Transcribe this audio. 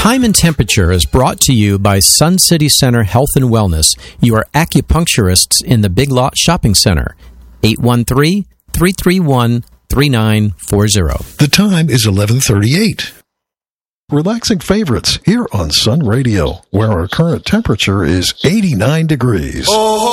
Time and Temperature is brought to you by Sun City Center Health and Wellness, your acupuncturists in the Big Lot Shopping Center. 813-331-3940. The time is 11:38. Relaxing favorites here on Sun Radio, where our current temperature is 89 degrees.